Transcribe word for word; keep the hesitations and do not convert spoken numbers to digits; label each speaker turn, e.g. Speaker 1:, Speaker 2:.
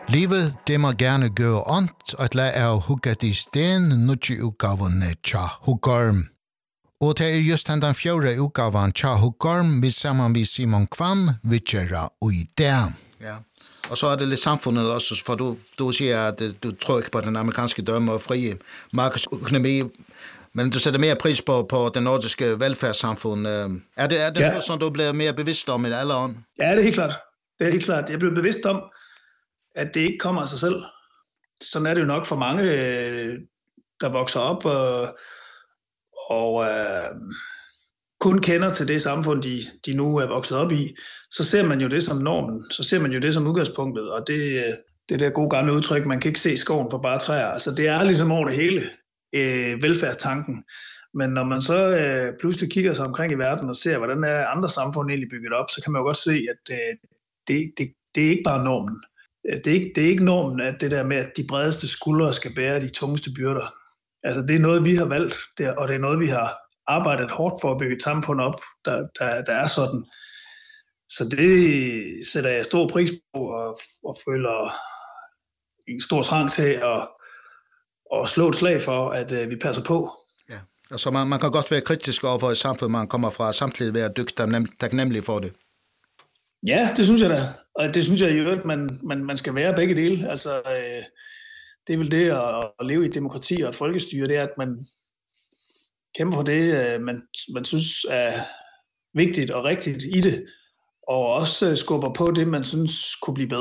Speaker 1: Livet, det må gerne gøre ondt, og lade er hugget i sten, nødje udgaverne tja Hugorm. Og det er just den fjerde udgaven tja Hugorm, vi sammen med Simon Kvam, vidtjera og i der.
Speaker 2: Ja, og så er det lidt samfundet også, for du, du siger, at du tror ikke på den amerikanske dømme og frie markedsøkonomi, men du sætter mere pris på, på den nordiske velfærdssamfund. Er det, er det ja. noget, som du bliver mere bevidst om i alderen?
Speaker 3: Ja, det er helt klart. Det er helt klart. Jeg blev bevidst om, at det ikke kommer af sig selv. Sådan er det jo nok for mange, der vokser op og, og øh, kun kender til det samfund, de, de nu er vokset op i. Så ser man jo det som normen. Så ser man jo det som udgangspunktet. Og det, det der gode gamle udtryk, man kan ikke se skoven for bare træer. Altså det er ligesom over det hele øh, velfærdstanken. Men når man så øh, pludselig kigger sig omkring i verden og ser, hvordan er andre samfund egentlig bygget op, så kan man jo godt se, at øh, det, det, det er ikke bare normen. Det er, ikke, det er ikke normen, at det der med, at de bredeste skuldre skal bære de tungeste byrder. Altså, det er noget, vi har valgt, og det er noget, vi har arbejdet hårdt for at bygge et samfund op, der, der, der er sådan. Så det sætter jeg stor pris på, og, og føler en stor trang til at, at slå et slag for, at uh, vi passer på.
Speaker 2: Ja, altså man, man kan godt være kritisk over for et samfund, man kommer fra, samtidig være dygtig og taknemmelig for det.
Speaker 3: Ja, det synes jeg da. Og det synes jeg jo, at man, man, man skal være begge dele. Altså, øh, det er vel det at, at leve i et demokrati og et folkestyre, det er, at man kæmper for det, øh, man, man synes er vigtigt og rigtigt i det, og også skubber på det, man synes kunne blive bedre.